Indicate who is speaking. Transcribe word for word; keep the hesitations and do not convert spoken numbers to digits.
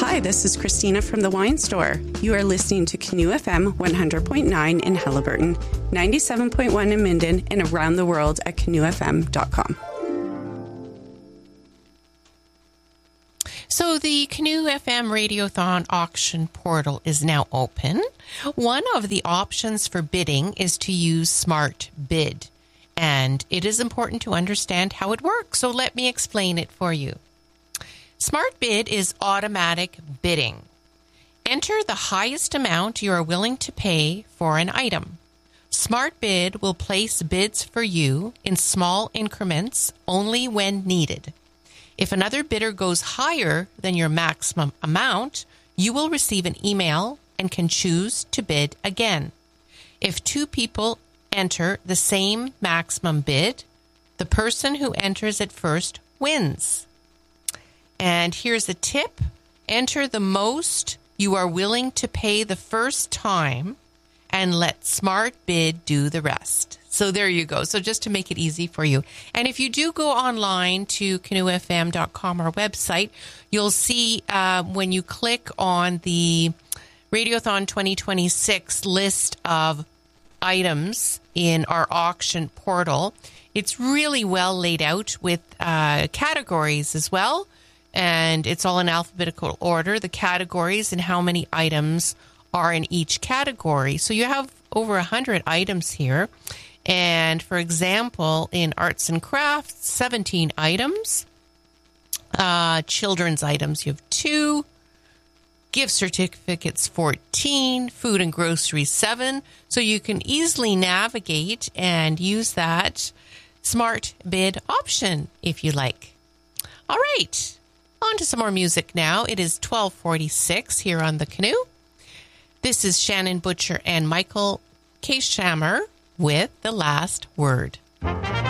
Speaker 1: Hi, this is Christina from the Wine Store. You are listening to Canoe F M one hundred point nine in Haliburton, ninety-seven point one in Minden, and around the world at canoe f m dot com.
Speaker 2: So the Canoe F M Radiothon auction portal is now open. One of the options for bidding is to use Smart Bid, and it is important to understand how it works. So let me explain it for you. Smart Bid is automatic bidding. Enter the highest amount you are willing to pay for an item. Smart Bid will place bids for you in small increments only when needed. If another bidder goes higher than your maximum amount, you will receive an email and can choose to bid again. If two people enter the same maximum bid, the person who enters it first wins. And here's a tip. Enter the most you are willing to pay the first time and let Smart Bid do the rest. So there you go. So just to make it easy for you. And if you do go online to canoe f m dot com, our website, you'll see uh, when you click on the Radiothon twenty twenty-six list of items in our auction portal, it's really well laid out with uh, categories as well. And it's all in alphabetical order, the categories and how many items are in each category. So you have over one hundred items here. And for example, in arts and crafts, seventeen items. Uh, children's items, you have two. Gift certificates, fourteen. Food and groceries, seven. So you can easily navigate and use that Smart Bid option if you like. All right. On to some more music now. It is twelve forty-six here on the Canoe. This is Shannon Butcher and Michael K. Shammer with The Last Word.